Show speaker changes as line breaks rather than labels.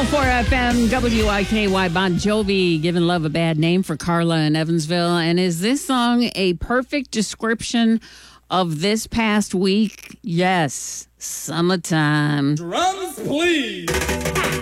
104 FM, WIKY, Bon Jovi, giving love a bad name for Carla in Evansville. And is this song a perfect description of this past week? Yes, summertime.
Drums, please.